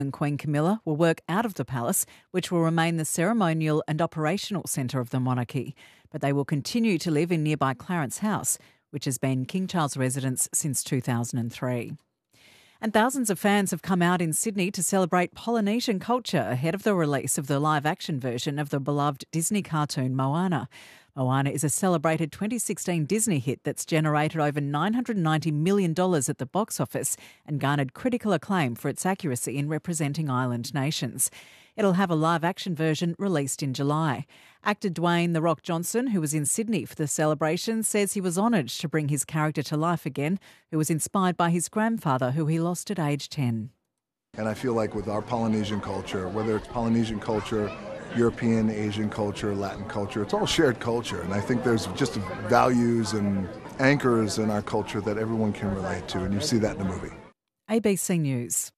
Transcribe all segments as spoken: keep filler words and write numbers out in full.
and Queen Camilla will work out of the palace, which will remain the ceremonial and operational centre of the monarchy. But they will continue to live in nearby Clarence House, which has been King Charles' residence since two thousand three. And thousands of fans have come out in Sydney to celebrate Polynesian culture ahead of the release of the live-action version of the beloved Disney cartoon Moana. Moana is a celebrated twenty sixteen Disney hit that's generated over nine hundred ninety million dollars at the box office and garnered critical acclaim for its accuracy in representing island nations. It'll have a live-action version released in July. Actor Dwayne "The Rock" Johnson, who was in Sydney for the celebration, says he was honoured to bring his character to life again, who was inspired by his grandfather, who he lost at age ten. And I feel like with our Polynesian culture, whether it's Polynesian culture, European, Asian culture, Latin culture, it's all shared culture. And I think there's just values and anchors in our culture that everyone can relate to, and you see that in the movie. A B C News.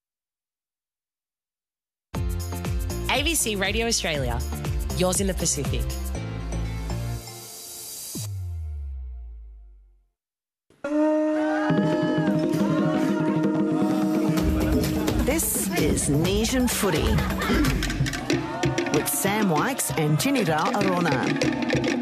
A B C Radio Australia, yours in the Pacific. This is Nesian Footy with Sam Wykes and Tinira Arona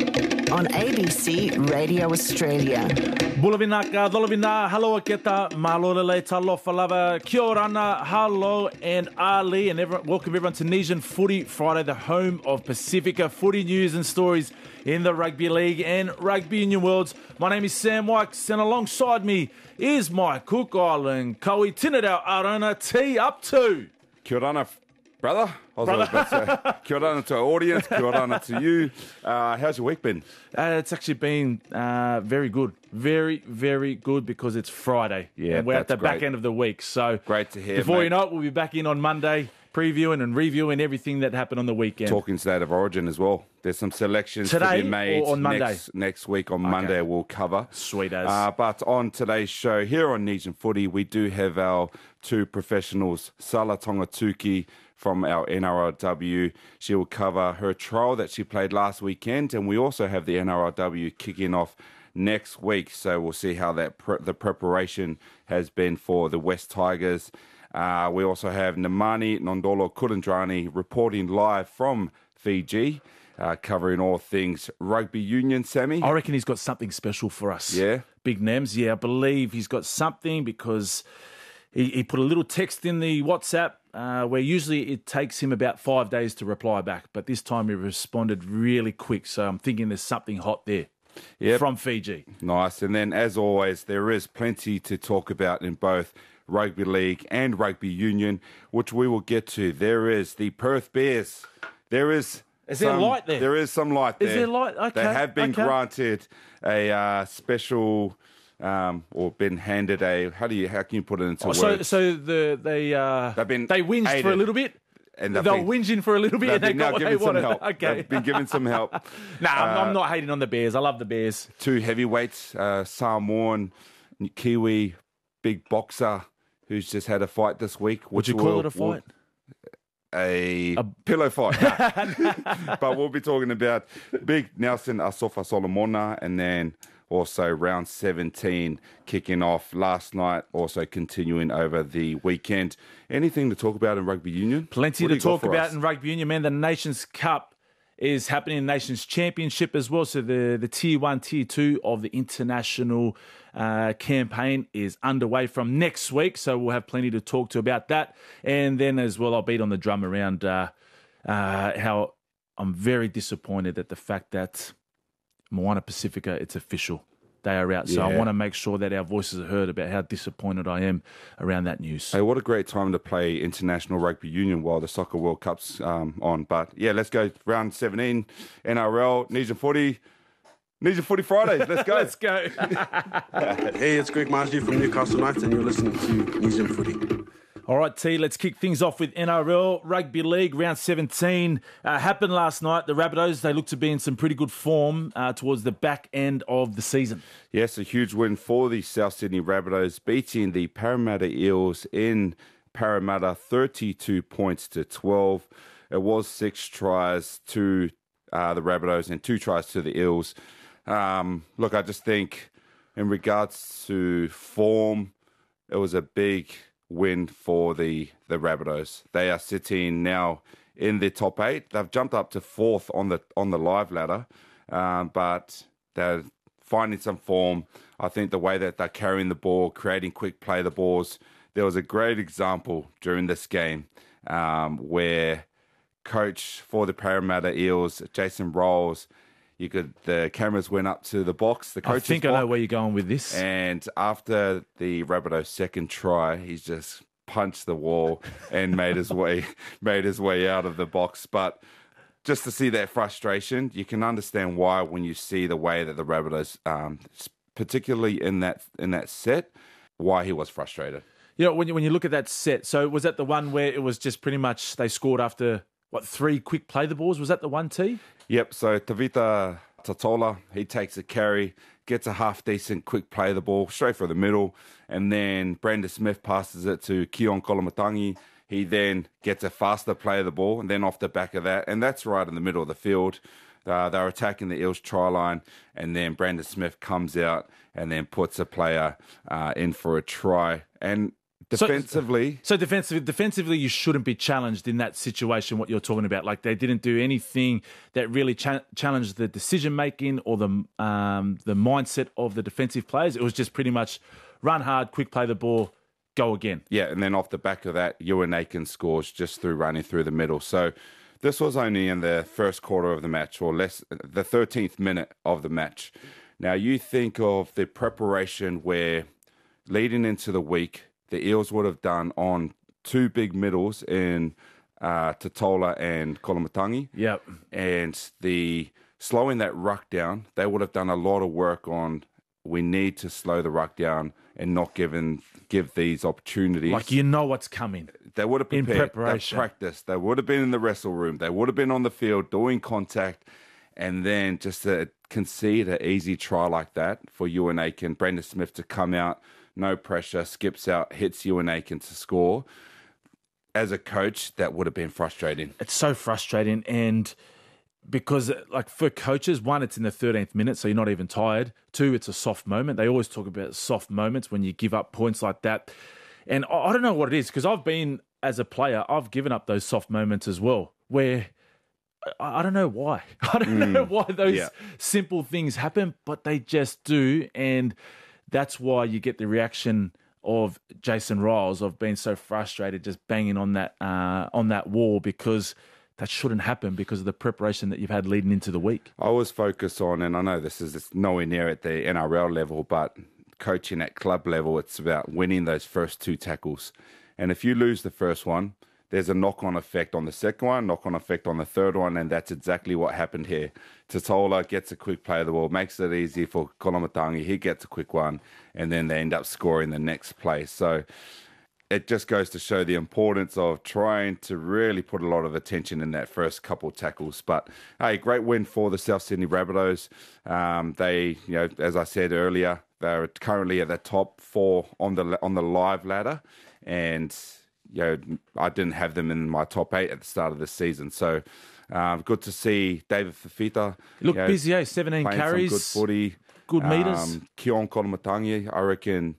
on A B C Radio Australia. Bulavinaka, Dolavina, hello, Aketa, Malolele, Talofa Lava, Kia orana, hello, and Ali, and everyone, welcome everyone to Nesian Footy Friday, the home of Pacifica footy news and stories in the Rugby League and Rugby Union worlds. My name is Sam Wykes, and alongside me is my Cook Island, Koe Tinidau Arona, T up to. Kia orana, brother. I was about to say, kia orana to our audience, kia orana to you. Uh, how's your week been? Uh, it's actually been uh, very good. Very, very good because it's Friday. Yeah, and we're at the great. back end of the week. So great to hear, Before mate. you know it, we'll be back in on Monday, previewing and reviewing everything that happened on the weekend. Talking State of Origin as well. There's some selections Today to be made or on Monday? Next, next week on Monday we'll cover. Sweet as. Uh, but on today's show here on Nesian Footy, we do have our two professionals, Sala Tongatuki from our N R L W. She will cover her trial that she played last weekend, and we also have the N R L W kicking off next week, so we'll see how that pre- the preparation has been for the West Tigers. Uh, we also have Namani Nondolo Kurandrani reporting live from Fiji, uh, covering all things rugby union, Sammy. I reckon he's got something special for us. Yeah? Big Nems, yeah, I believe he's got something because he, he put a little text in the WhatsApp uh, where usually it takes him about five days to reply back, but this time he responded really quick, so I'm thinking there's something hot there. Yep. From Fiji. Nice. And then, as always, there is plenty to talk about in both Rugby League and Rugby Union, which we will get to. There is the Perth Bears. There is... Is some, there light there? There is some light there. Is there light? Okay. They have been okay. granted a uh, special... Um, or been handed a... How do you... How can you put it into oh, so, words? So the, they... Uh, They've been They whinged aided. for a little bit? And they they've were been, whinging for a little bit and they been now got what they given some wanted. help. Okay. They've been given some help. nah, I'm, Uh, I'm not hating on the Bears. I love the Bears. Two heavyweights, uh, Samoan, Kiwi, big boxer, who's just had a fight this week. Would you call will, it a fight? A, A- pillow fight. But we'll be talking about big Nelson Asofa Solomona, and then also round seventeen kicking off last night, also continuing over the weekend. Anything to talk about in rugby union? Plenty What do to you got talk for about us? in rugby union, man. The Nations Cup is happening in the Nations Championship as well. So the, the tier one, tier two of the international uh, campaign is underway from next week. So we'll have plenty to talk to about that. And then as well, I'll beat on the drum around uh, uh, how I'm very disappointed at the fact that Moana Pacifica, it's official. They are out. So Yeah. I want to make sure that our voices are heard about how disappointed I am around that news. Hey, what a great time to play international rugby union while the Soccer World Cup's um, on. But yeah, let's go round seventeen, N R L, Nesian Footy. Nesian Footy Fridays, let's go. Let's go. Hey, it's Greg Marsden from Newcastle Knights, and you're listening to Nesian Footy. All right, T, let's kick things off with N R L. Rugby League, round seventeen, uh, happened last night. The Rabbitohs, they look to be in some pretty good form uh, towards the back end of the season. Yes, a huge win for the South Sydney Rabbitohs, beating the Parramatta Eels in Parramatta, thirty-two points to twelve. It was six tries to uh, the Rabbitohs and two tries to the Eels. Um, look, I just think in regards to form, it was a big win for the, the Rabbitohs. They are sitting now in the top eight. They've jumped up to fourth on the on the live ladder, um, but they're finding some form. I think the way that they're carrying the ball, creating quick play the balls. There was a great example during this game um, where coach for the Parramatta Eels, Jason Rolls, you could the cameras went up to the box. The coach's I think I box, know where you're going with this. And after the Rabbitohs' second try, he's just punched the wall and made his way made his way out of the box. But just to see that frustration, you can understand why when you see the way that the Rabbitohs, um, particularly in that in that set, why he was frustrated. You know, when you when you look at that set, so was that the one where it was just pretty much they scored after what three quick play the balls? Was that the one T? Yep. So Tavita Tatola, he takes a carry, gets a half decent quick play the ball straight for the middle, and then Brandon Smith passes it to Keon Kolomatangi. He then gets a faster play of the ball, and then off the back of that, and that's right in the middle of the field. Uh, they're attacking the Eels try line, and then Brandon Smith comes out and then puts a player uh, in for a try. And defensively... So, so defensively, defensively, you shouldn't be challenged in that situation, what you're talking about. Like, they didn't do anything that really cha- challenged the decision-making or the um, the mindset of the defensive players. It was just pretty much run hard, quick play the ball, go again. Yeah, and then off the back of that, Ewan Aiken scores just through running through the middle. So this was only in the first quarter of the match, or less, the thirteenth minute of the match. Now, you think of the preparation where leading into the week, the Eels would have done on two big middles in uh, Tatola and Kolomatangi. Yep. And the slowing that ruck down, they would have done a lot of work on we need to slow the ruck down and not given, give these opportunities. Like, you know what's coming. They would have prepared. In preparation. They practiced. They would have been in the wrestle room. They would have been on the field doing contact. And then just to concede an easy try like that for Ewan Aiken, Brandon Smith to come out, no pressure, skips out, hits Ewan Aiken to score. As a coach, that would have been frustrating. It's so frustrating. And because, like, for coaches, one, it's in the thirteenth minute, so you're not even tired. Two, it's a soft moment. They always talk about soft moments when you give up points like that. And I don't know what it is, because I've been, as a player, I've given up those soft moments as well, where I don't know why. I don't mm, know why those yeah. simple things happen, but they just do. And that's why you get the reaction of Jason Riles of being so frustrated, just banging on that uh, on that wall, because that shouldn't happen because of the preparation that you've had leading into the week. I was focused on, and I know this is nowhere near at the N R L level, but coaching at club level, it's about winning those first two tackles. And if you lose the first one, there's a knock-on effect on the second one, knock-on effect on the third one, and that's exactly what happened here. Tatola gets a quick play of the ball, makes it easy for Kolomatangi. He gets a quick one, and then they end up scoring the next play. So it just goes to show the importance of trying to really put a lot of attention in that first couple tackles. But, hey, great win for the South Sydney Rabbitohs. Um, they, you know, as I said earlier, they're currently at the top four on the on the live ladder, and you know, I didn't have them in my top eight at the start of the season. So um, good to see David Fifita. Look you know, busy, eh? seventeen carries. Good footy. Good meters. Um, Keon Kolomatangi, I reckon,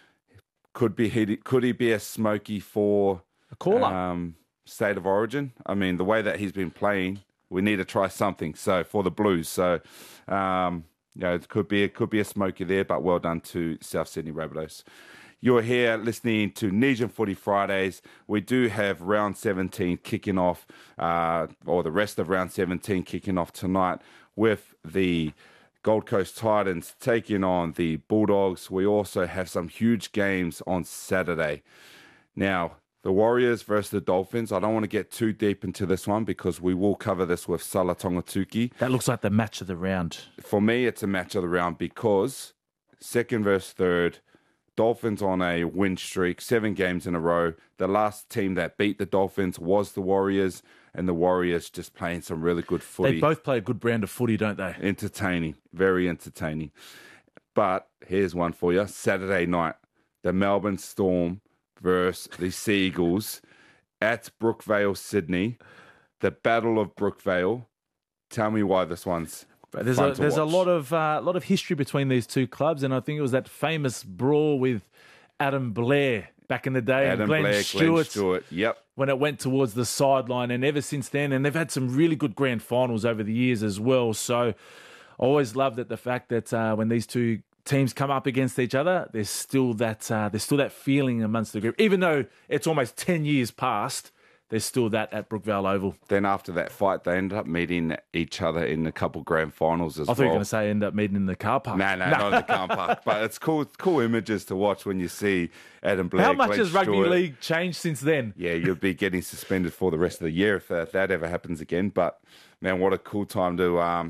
could be he, could he be a smoky for a caller? Um, State of Origin? I mean, the way that he's been playing, we need to try something. So for the Blues. So, um, you know, it could be, it could be a smoky there, but well done to South Sydney Rabbitohs. You're here listening to Nesian Footy Fridays. We do have round seventeen kicking off, uh, or the rest of round seventeen kicking off tonight with the Gold Coast Titans taking on the Bulldogs. We also have some huge games on Saturday. Now, the Warriors versus the Dolphins. I don't want to get too deep into this one because we will cover this with Sala Tongatuki. That looks like the match of the round. For me, it's a match of the round because second versus third, Dolphins on a win streak, seven games in a row. The last team that beat the Dolphins was the Warriors, and the Warriors just playing some really good footy. They both play a good brand of footy, don't they? Entertaining, very entertaining. But here's one for you. Saturday night, the Melbourne Storm versus the Sea Eagles at Brookvale, Sydney. The Battle of Brookvale. Tell me why this one's There's fun a to there's watch. a lot of uh, lot of history between these two clubs, and I think it was that famous brawl with Adam Blair back in the day. Adam and Glenn Blair, Stewart, Glenn Stewart. Yep. When it went towards the sideline, and ever since then, and they've had some really good grand finals over the years as well. So I always loved it, the fact that uh, when these two teams come up against each other, there's still that uh, there's still that feeling amongst the group. Even though it's almost ten years past, there's still that at Brookvale Oval. Then after that fight, they ended up meeting each other in a couple grand finals as I well. thought you were going to say end up meeting in the car park. No, no, not in the car park. But it's cool, cool images to watch when you see Adam Blair. How much Glenn has rugby Stewart. league changed since then? Yeah, you'll be getting suspended for the rest of the year if that, that ever happens again. But man, what a cool time to um,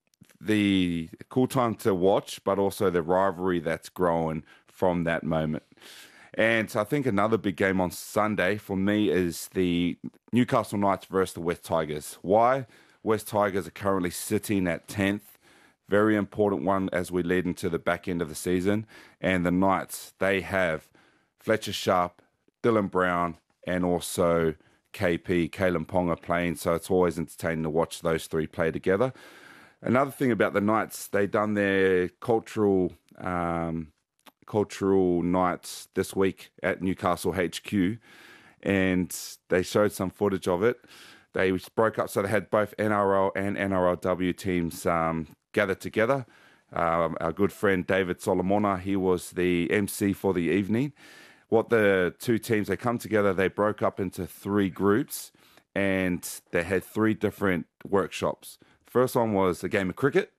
the cool time to watch, but also the rivalry that's growing from that moment. And I think another big game on Sunday for me is the Newcastle Knights versus the West Tigers. Why? West Tigers are currently sitting at tenth. Very important one as we lead into the back end of the season. And the Knights, they have Fletcher Sharp, Dylan Brown, and also K P, Kalen Ponga playing. So it's always entertaining to watch those three play together. Another thing about the Knights, they done their cultural... Um, cultural nights this week at Newcastle H Q, and they showed some footage of it. They broke up, so they had both N R L and N R L W teams um, gathered together. Um, our good friend David Solomona, he was the M C for the evening. What the two teams, they come together, they broke up into three groups, and they had three different workshops. First one was a game of cricket.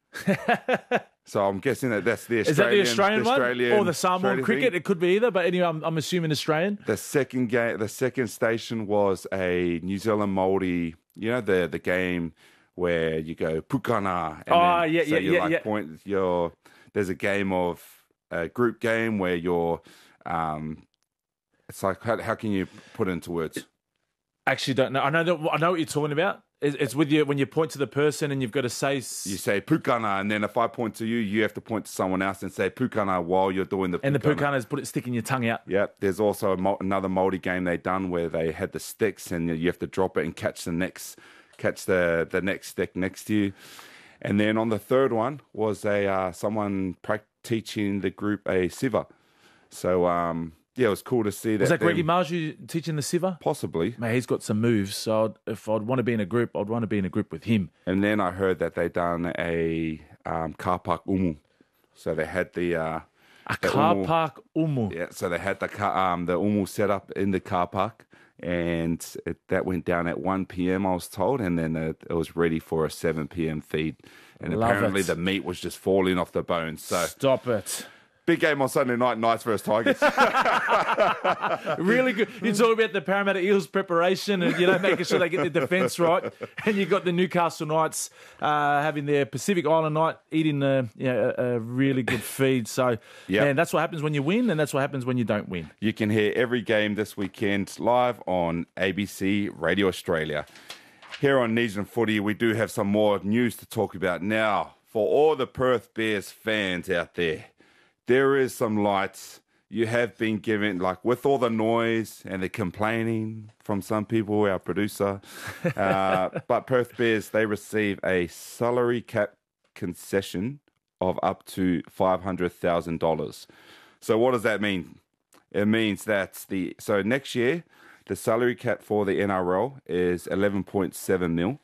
So I'm guessing that that's the Australian, Is that the Australian, the Australian one or the Samoan Australian cricket? thing. It could be either, but anyway, I'm, I'm assuming Australian. The second game, the second station was a New Zealand Māori. You know the the game where you go pukana. And Oh, then, yeah, so yeah, you yeah, like yeah. Point. Your there's a game of a group game where you're. Um, it's like how, how can you put it into words? Actually, don't know. I know that, I know what you're talking about. It's, it's with you when you point to the person and you've got to say. s- You say pukana, and then if I point to you, you have to point to someone else and say pukana while you're doing the pukana. And the pukana is put it sticking your tongue out. Yep. There's also a, mo- another Māori game they done where they had the sticks and you have to drop it and catch the next, catch the, the next stick next to you. And then on the third one was a uh, someone prac- teaching the group a siva. So um, yeah, it was cool to see that. Was that Greggy them- Marju teaching the Siva? Possibly. Man, he's got some moves. So I'd, if I'd want to be in a group, I'd want to be in a group with him. And then I heard that they done a um, car park umu. So they had the uh, A the car umu- park umu. Yeah, so they had the car, um, the umu set up in the car park, and it, that went down at one p.m. I was told, and then it, it was ready for a seven p.m. feed. And Love apparently it. the meat was just falling off the bones. So Stop it. big game on Sunday night, Knights versus Tigers. Really good. You talk about the Parramatta Eels preparation and, you know, making sure they get the defence right. And you've got the Newcastle Knights uh, having their Pacific Island night, eating uh, you know, a, a really good feed. So, Yep. man, that's what happens when you win, and that's what happens when you don't win. You can hear every game this weekend live on A B C Radio Australia. Here on Nesian Footy, we do have some more news to talk about now. For all the Perth Bears fans out there, there is some lights. You have been given, like with all the noise and the complaining from some people, our producer. Uh, but Perth Bears, they receive a salary cap concession of up to five hundred thousand dollars. So what does that mean? It means that the so next year, the salary cap for the N R L is eleven point seven mil.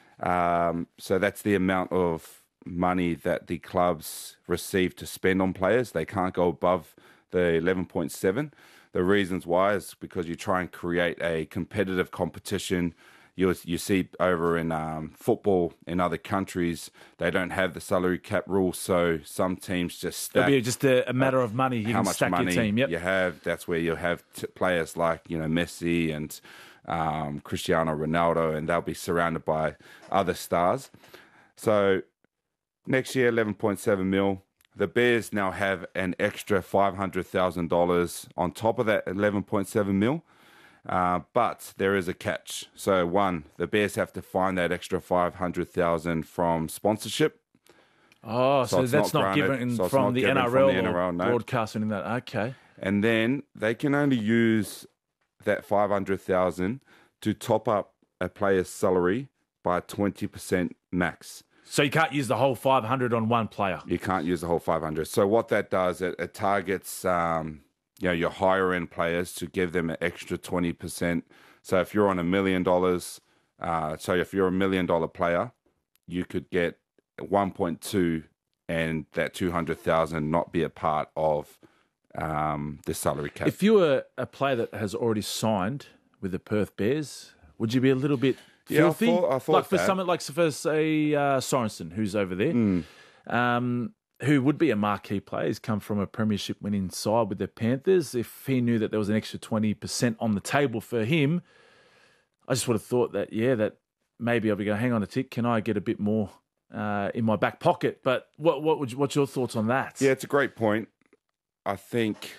Um, so that's the amount of money that the clubs receive to spend on players. They can't go above the eleven point seven. The reasons why is because you try and create a competitive competition. You you see over in um, football in other countries, they don't have the salary cap rule, so some teams just stack It'll be just a, a matter of money. You how can much stack money your team. Yep. you have. That's where you have t- players like, you know, Messi and um, Cristiano Ronaldo, and they'll be surrounded by other stars. So next year, eleven point seven mil. The Bears now have an extra five hundred thousand dollars on top of that eleven point seven mil. Uh, but there is a catch. So one, the Bears have to find that extra five hundred thousand from sponsorship. Oh, so, So it's that's not not, granted. given So it's from, not the given N R L from the or N R L, no. broadcasting that. Okay. And then they can only use that five hundred thousand to top up a player's salary by twenty percent max. So you can't use the whole five hundred on one player. You can't use the whole five hundred. So what that does, it, it targets um, you know, your higher end players to give them an extra twenty percent. So if you're on a million dollars, uh, so if you're a million dollar player, you could get one point two and that two hundred thousand not be a part of um, the salary cap. If you were a player that has already signed with the Perth Bears, would you be a little bit filthy? Yeah, I thought, I thought like for that. someone like for say uh, Sorensen, who's over there, Mm. um, who would be a marquee player. He's come from a premiership winning side with the Panthers. If he knew that there was an extra twenty percent on the table for him, I just would have thought that, yeah, that maybe I'll be going, hang on a tick, can I get a bit more uh, in my back pocket? But what what would you, what's your thoughts on that? Yeah, it's a great point. I think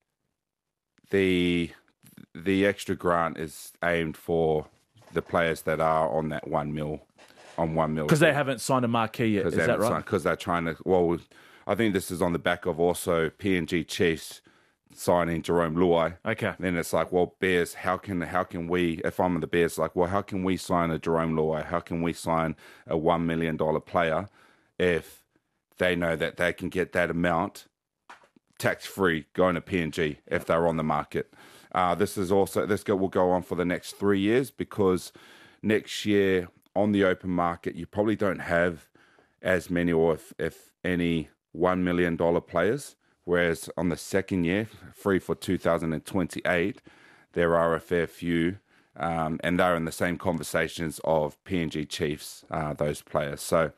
the the extra grant is aimed for the players that are on that one mil, on one mil. Because they haven't signed a marquee yet, is that right? Because they're trying to, well, I think this is on the back of also P N G Chiefs signing Jerome Luai. Okay. Then it's like, well, Bears, how can how can we, if I'm the Bears, like, well, how can we sign a Jerome Luai? How can we sign a one million dollars player if they know that they can get that amount tax-free going to P N G if they're on the market? Uh, this is also, this go, will go on for the next three years because next year on the open market, you probably don't have as many or if, if any one million dollars players. Whereas on the second year, free for two thousand twenty-eight, there are a fair few, um, and they're in the same conversations of P N G Chiefs, uh, those players. So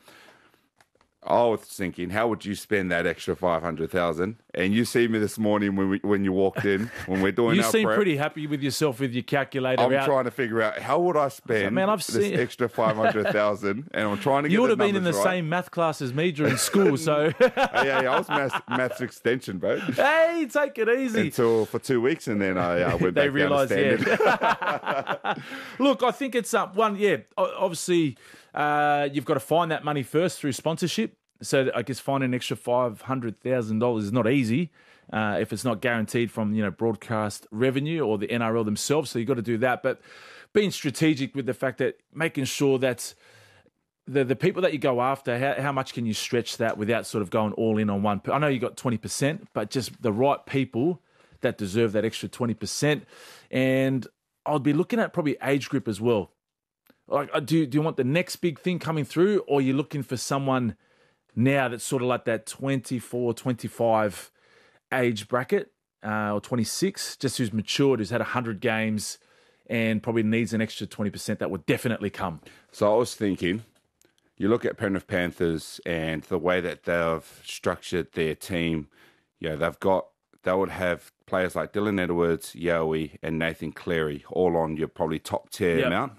I was thinking, how would you spend that extra five hundred thousand? And you see me this morning when we, when you walked in, when we're doing you our seem prep, pretty happy with yourself with your calculator I'm out. trying to figure out how would I spend Man, I've this seen- extra five hundred thousand, and I'm trying to get You would the have been in the numbers right. same math class as me during school, so yeah, yeah, I was maths, maths extension, bro. hey, take it easy. Until for two weeks, and then I uh, went They back realise, down to standard. yeah. Look, I think it's up one. Yeah, o- obviously, uh, you've got to find that money first through sponsorship. So I guess finding an extra five hundred thousand dollars is not easy uh, if it's not guaranteed from, you know, broadcast revenue or the N R L themselves. So you've got to do that. But being strategic with the fact that making sure that the the people that you go after, how, how much can you stretch that without sort of going all in on one? I know you got twenty percent, but just the right people that deserve that extra twenty percent. And I'd be looking at probably age group as well. Like, do, do you want the next big thing coming through, or are you looking for someone now that's sort of like that twenty-four, twenty-five age bracket, uh, or twenty-six, just who's matured, who's had one hundred games and probably needs an extra twenty percent that would definitely come? So I was thinking, you look at Penrith Panthers and the way that they've structured their team, you know, they've got, they would have players like Dylan Edwards, Yowie, and Nathan Cleary all on your probably top tier Yep. amount.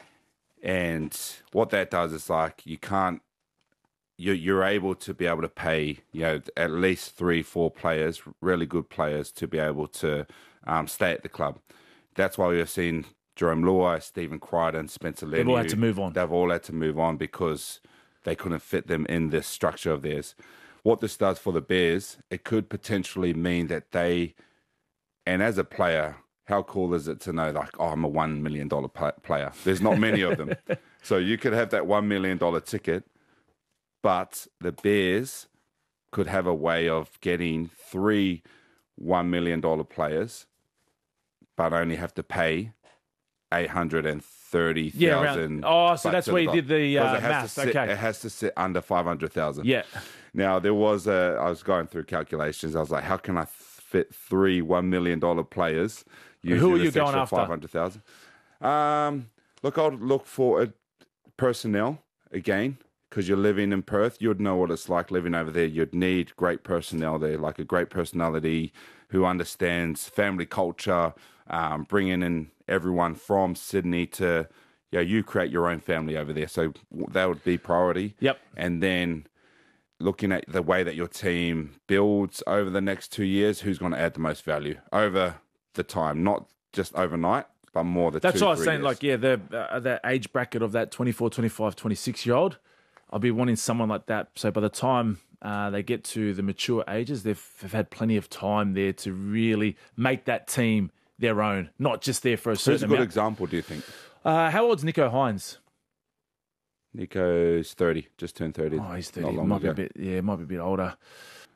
And what that does is like, you can't, you're, you're able to be able to pay, you know, at least three, four players, really good players, to be able to um, stay at the club. That's why we've seen Jerome Luai, Stephen Crichton, Spencer Lenny. They've all had to move on. They've all had to move on because they couldn't fit them in this structure of theirs. What this does for the Bears, it could potentially mean that they, and as a player, how cool is it to know, like, oh, I'm a one million dollars player. There's not many of them. So you could have that one million dollars ticket, but the Bears could have a way of getting three one million dollars players, but only have to pay eight hundred thirty thousand Yeah, around- oh, so that's where you did the, uh, maths, Sit, okay. It has to sit under five hundred thousand. Yeah. Now, there was a, I was going through calculations. I was like, how can I fit three one million dollars players? Who are you going after? five hundred thousand. Um, look, I'd look for a personnel again, because you're living in Perth. You'd know what it's like living over there. You'd need great personnel there, like a great personality who understands family culture, um, bringing in everyone from Sydney to, you know, you create your own family over there. So that would be priority. Yep. And then looking at the way that your team builds over the next two years, who's going to add the most value over the time, not just overnight, but more the That's two, what I was three saying. years. Like, yeah, the uh, that age bracket of that twenty-four, twenty-five, twenty-six year old, I'll be wanting someone like that. So by the time uh, they get to the mature ages, they've, they've had plenty of time there to really make that team their own, not just there for a certain Who's a good amount. example, do you think? Uh, how old's Nico Hines? Nico's thirty, just turned thirty. Oh, he's not thirty. long Might be ago. a bit, yeah, might be a bit older.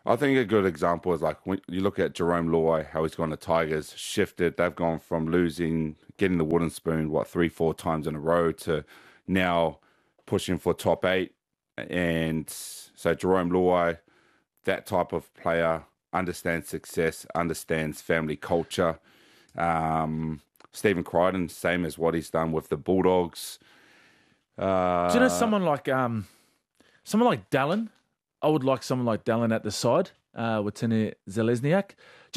I think a good example is like when you look at Jerome Luai, how he's gone to Tigers, shifted. They've gone from losing, getting the wooden spoon, what, three, four times in a row to now pushing for top eight. And so Jerome Luai, that type of player, understands success, understands family culture. Um, Stephen Crichton, same as what he's done with the Bulldogs. Uh, Do you know someone like um, someone like Dallin? I would like someone like Dallin at the side uh, with Tine Zelezniak.